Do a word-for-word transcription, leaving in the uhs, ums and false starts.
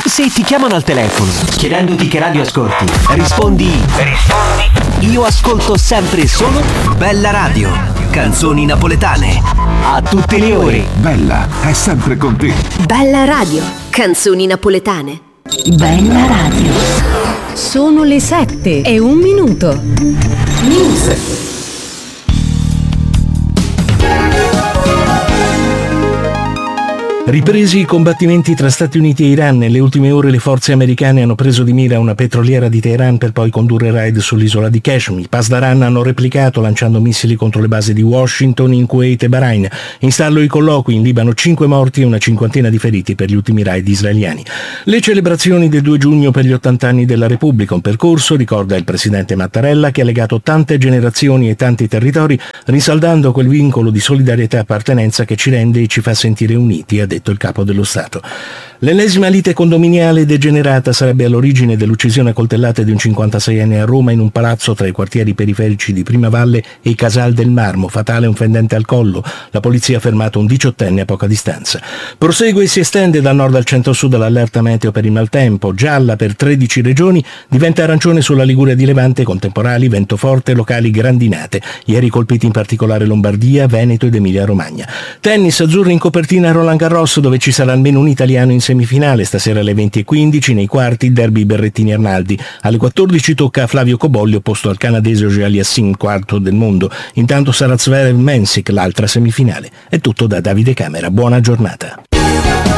Se ti chiamano al telefono chiedendoti che radio ascolti, rispondi Rispondi Io ascolto sempre solo Bella Radio, canzoni napoletane, a tutte le ore. Bella è sempre con te. Bella Radio, canzoni napoletane. Bella Radio. Sono le sette e un minuto. News. Ripresi i combattimenti tra Stati Uniti e Iran, nelle ultime ore le forze americane hanno preso di mira una petroliera di Teheran per poi condurre raid sull'isola di Kashmir. I Pasdaran hanno replicato lanciando missili contro le basi di Washington, in Kuwait e Bahrain. In stallo i colloqui, in Libano cinque morti e una cinquantina di feriti per gli ultimi raid israeliani. Le celebrazioni del due giugno per gli ottanta anni della Repubblica, un percorso, ricorda il presidente Mattarella, che ha legato tante generazioni e tanti territori, rinsaldando quel vincolo di solidarietà e appartenenza che ci rende e ci fa sentire uniti, ha detto il capo dello Stato. L'ennesima lite condominiale degenerata sarebbe all'origine dell'uccisione a coltellate di un cinquantaseienne a Roma in un palazzo tra i quartieri periferici di Primavalle e Casal del Marmo, fatale un fendente al collo. La polizia ha fermato un diciottenne a poca distanza. Prosegue e si estende dal nord al centro-sud l'allerta meteo per il maltempo, gialla per tredici regioni, diventa arancione sulla Liguria di Levante con temporali, vento forte, locali grandinate. Ieri colpiti in particolare Lombardia, Veneto ed Emilia-Romagna. Tennis, azzurri in copertina a Roland Garros, dove ci sarà almeno un italiano in semifinale. Stasera alle venti e quindici nei quarti il derby Berrettini-Arnaldi. Alle quattordici tocca a Flavio Cobolli opposto al canadese Auger-Aliassime, quarto del mondo. Intanto sarà Zverev-Mensik l'altra semifinale. È tutto da Davide Camera. Buona giornata.